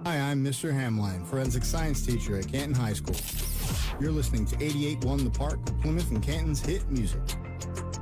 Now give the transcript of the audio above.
Hi, I'm Mr. Hamline, forensic science teacher at Canton High School. You're listening to 88.1 The Park, Plymouth and Canton's hit music.